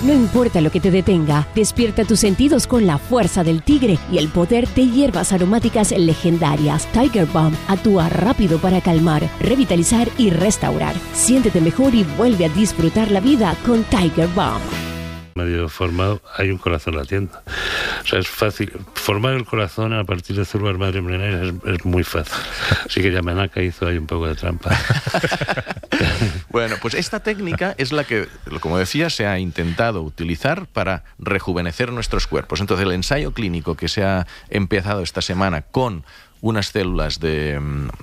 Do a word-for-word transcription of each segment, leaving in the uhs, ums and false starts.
No importa lo que te detenga, despierta tus sentidos con la fuerza del tigre y el poder de hierbas aromáticas legendarias. Tiger Balm actúa rápido para calmar, revitalizar y restaurar. Siéntete mejor y vuelve a disfrutar la vida con Tiger Balm. Medio formado, hay un corazón latiendo. O sea, es fácil. Formar el corazón a partir de células madre embrionarias es, es muy fácil. Así que Yamanaka hizo ahí un poco de trampa. Bueno, pues esta técnica es la que, como decía, se ha intentado utilizar para rejuvenecer nuestros cuerpos. Entonces, el ensayo clínico que se ha empezado esta semana con unas células de,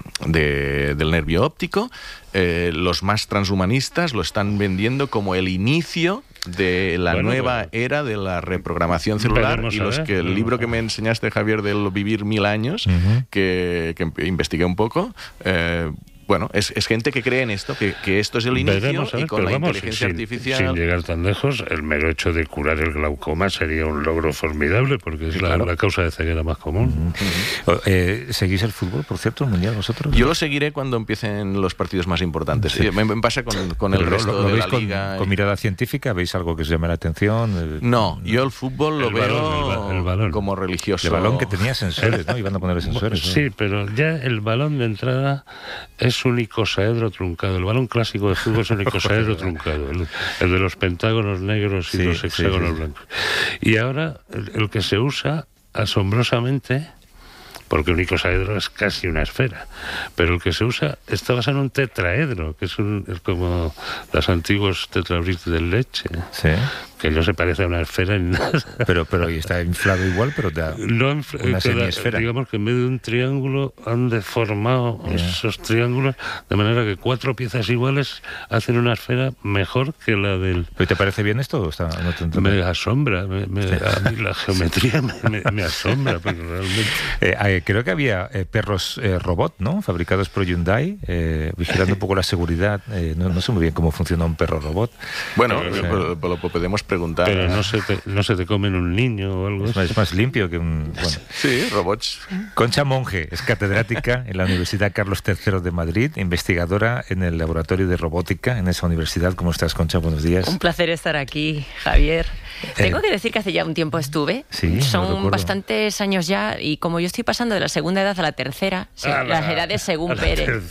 de, del nervio óptico, eh, los más transhumanistas lo están vendiendo como el inicio de la bueno, nueva bueno. era de la reprogramación celular. Y los que el libro que me enseñaste, Javier, del Vivir Mil Años, uh-huh. que, que investigué un poco, eh, bueno, es, es gente que cree en esto, que, que esto es el inicio. Veremos, y con la vamos, inteligencia sin, artificial... Sin llegar tan lejos, el mero hecho de curar el glaucoma sería un logro formidable, porque es sí, la, claro. la causa de ceguera más común. Uh-huh. Uh-huh. Eh, ¿Seguís el fútbol, por cierto, el Mundial, vosotros? Yo lo seguiré cuando empiecen los partidos más importantes. Sí. Me, me pasa con, con el resto lo, lo de veis la con, liga. ¿Con mirada científica? ¿Veis algo que os llame la atención? No, yo el fútbol lo el veo balón, el, el balón. como religioso. El balón que tenía sensores, ¿no? Iban a poner sensores. Sí, ¿no? pero ya el balón de entrada es un icosaedro truncado. El balón clásico de fútbol es un icosaedro truncado. El, el de los pentágonos negros y sí, los hexágonos sí, sí. blancos. Y ahora el, el que se usa asombrosamente, porque un icosaedro es casi una esfera, pero el que se usa está basado en un tetraedro, que es, un, es como los antiguos tetrabriks de leche, sí. que no se parece a una esfera en nada. Pero, pero y está inflado igual, pero da no infla, una queda, semiesfera. Digamos que en vez de un triángulo han deformado yeah. esos triángulos, de manera que cuatro piezas iguales hacen una esfera mejor que la del... ¿Pero te parece bien esto? O está, no te me asombra, me, me, sí. a mí la geometría me, me, me asombra, pero realmente... Eh, creo que había eh, perros eh, robot, ¿no? Fabricados por Hyundai, eh, vigilando un poco la seguridad. Eh, no, no sé muy bien cómo funciona un perro robot. Bueno, eh, lo, lo, lo podemos preguntar. Pero no se te, no se te comen un niño o algo. Es más, es más limpio que un... Bueno. Sí, robots. Concha Monge es catedrática en la Universidad Carlos tercero de Madrid, investigadora en el Laboratorio de Robótica en esa universidad. ¿Cómo estás, Concha? Buenos días. Un placer estar aquí, Javier. Eh, Tengo que decir que hace ya un tiempo estuve. Sí, son bastantes años ya, y como yo estoy pasando de la segunda edad a la tercera, sí, ah, las edades según Pérez,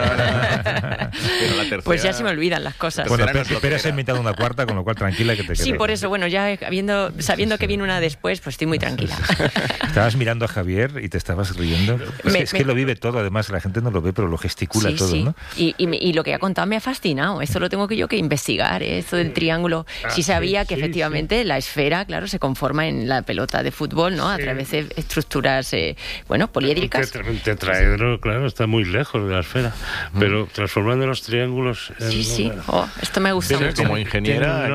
pues ya se me olvidan las cosas. Bueno, Pérez ha invitado una cuarta, con lo cual tranquila que te quedes. Sí, por eso, bueno, ya habiendo, sabiendo que viene una después, pues estoy muy tranquila. Estabas mirando a Javier y te estabas riendo. Es, me, que, es me... que lo vive todo, además la gente no lo ve, pero lo gesticula sí, todo, sí. ¿no? Y, y, y lo que ha contado me ha fascinado. Esto lo tengo que yo que investigar, ¿eh? Esto del triángulo. Ah, sí sabía sí, que sí, efectivamente sí. la esfera, claro, se conforma en la pelota de fútbol, ¿no? A sí. través de estructuras, eh, bueno, poliédricas. Un tetraedro, claro, está muy lejos de la esfera, mm. pero transformando los triángulos en... Sí, sí, oh, esto me gusta mucho. Como ingeniera...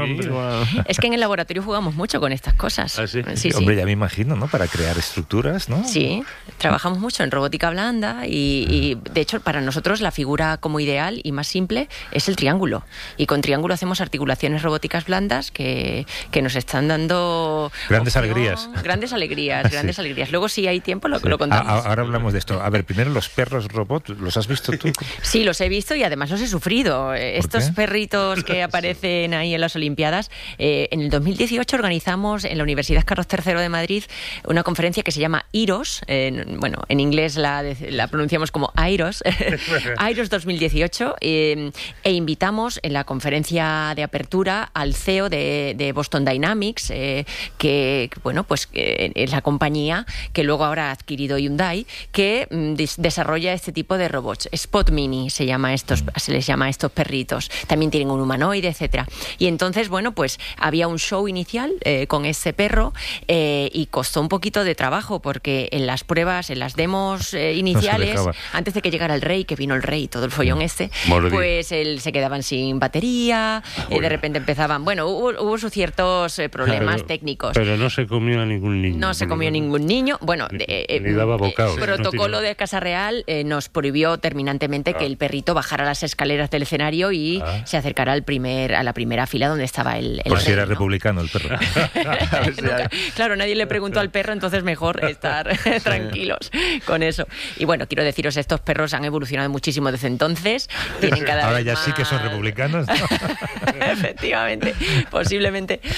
Es que en el laboratorio jugamos mucho con estas cosas. ¿Ah, sí? Sí, sí. Hombre, ya me imagino, ¿no? Para crear estructuras, ¿no? Sí, trabajamos mucho en robótica blanda y, y de hecho para nosotros la figura como ideal y más simple es el triángulo. Y con triángulo hacemos articulaciones robóticas blandas que, que nos están dando... Grandes opción, alegrías. Grandes alegrías, grandes sí. alegrías. Luego si hay tiempo lo, sí. lo contamos. A, ahora hablamos de esto. A ver, primero los perros robots, ¿los has visto tú? Sí, los he visto y además los he sufrido. Estos qué? perritos que aparecen ahí en las Olimpiadas. Eh, en el dos mil dieciocho organizamos en la Universidad Carlos tercero de Madrid una conferencia que se llama IROS. Eh, bueno, en inglés la, la pronunciamos como AIROS. AIROS dos mil dieciocho. Eh, e invitamos en la conferencia de apertura al C E O de, de Boston Dynamics, eh, que, bueno, pues eh, es la compañía que luego ahora ha adquirido Hyundai, que mm, des- desarrolla este tipo de robots. Spot Mini se llama estos, se les llama a estos perritos. También tienen un humanoide, etcétera. Y entonces, bueno, pues había un show inicial eh, con ese perro eh, y costó un poquito de trabajo porque en las pruebas, en las demos eh, iniciales, no antes de que llegara el rey, que vino el rey y todo el follón este, Mordí. pues él, se quedaban sin batería, eh, de repente empezaban, bueno, hubo, hubo sus ciertos eh, problemas Claro, técnicos. Pero no se comió a ningún niño. No se comió ningún niño. Bueno, Ni, eh, ni daba bocado. El protocolo no de Casa Real eh, nos prohibió terminantemente ah. que el perrito bajara las escaleras del escenario y ah. se acercara al primer, a la primera fila donde estaba el, el Por rey, si era ¿no? republicano el perro. Nunca, claro, nadie le preguntó al perro, entonces mejor estar tranquilos con eso. Y bueno, quiero deciros, estos perros han evolucionado muchísimo desde entonces. Tienen cada Ahora vez ya más... sí que son republicanos, ¿no? Efectivamente, posiblemente.